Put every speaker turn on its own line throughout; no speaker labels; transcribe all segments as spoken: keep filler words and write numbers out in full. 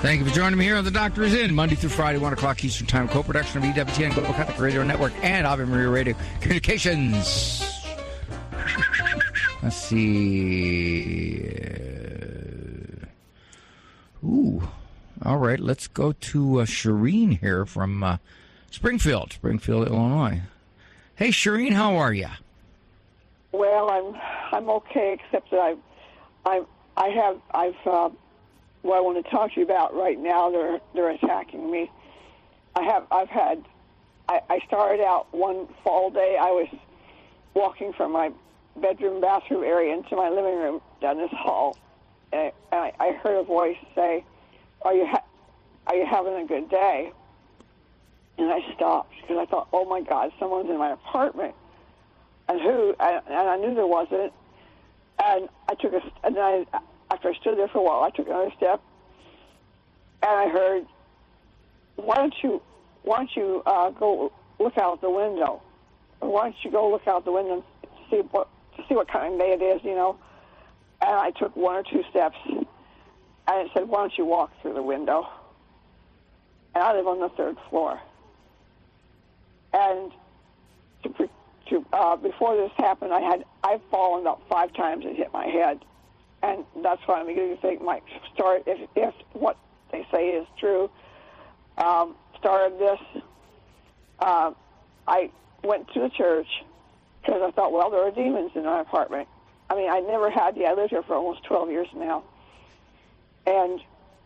Thank you for joining me here on The Doctor Is In, Monday through Friday, one o'clock Eastern Time, co-production of E W T N Global Catholic Radio Network and Ave Maria Radio Communications. Let's see. Ooh. All right, let's go to uh, Shireen here from uh, Springfield, Springfield, Illinois. Hey, Shireen, how are you?
Well, I'm I'm okay, except that I I I have I've uh, what I want to talk to you about right now. They're they're attacking me. I have I've had I, I started out one fall day. I was walking from my bedroom bathroom area into my living room down this hall, and I, I heard a voice say, "Are you ha- are you having a good day?" And I stopped because I thought, "Oh my God, someone's in my apartment." And who? And I knew there wasn't. And I took a. And then I, after I stood there for a while, I took another step, and I heard, "Why don't you? Why don't you uh, go look out the window? Or why don't you go look out the window and see what to see what kind of day it is, you know?" And I took one or two steps, and it said, "Why don't you walk through the window?" And I live on the third floor. And to. Pre- To, uh, before this happened, I had I've fallen about five times and hit my head, and that's why I'm beginning to think my start if if what they say is true. Um, started this. Uh, I went to the church because I thought, well, there are demons in my apartment. I mean, I never had the. I lived here for almost twelve years now, and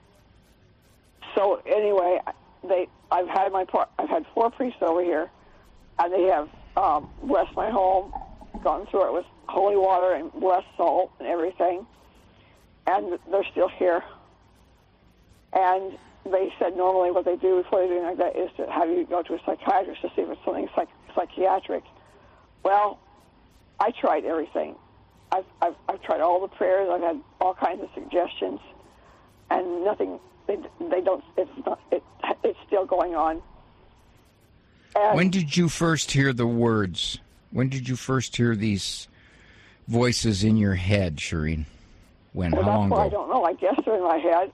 so anyway, they I've had my part. I've had four priests over here, and they have. Um, blessed my home, gone through it with holy water and blessed salt and everything, and they're still here. And they said normally what they do before they do anything like that is to have you go to a psychiatrist to see if it's something psych- psychiatric. Well, I tried everything. I've, I've I've tried all the prayers. I've had all kinds of suggestions, and nothing. They they don't. It's not. It it's still going on. And
when did you first hear the words? When did you first hear these voices in your head, Shireen? When?
Well,
How long
that's
ago?
what I don't know. I guess they're in my head.